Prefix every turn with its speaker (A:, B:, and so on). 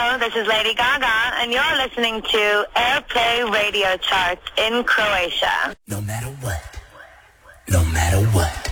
A: Hello, this is Lady Gaga, and you're listening to Airplay Radio Charts in Croatia.
B: No matter what. No matter what.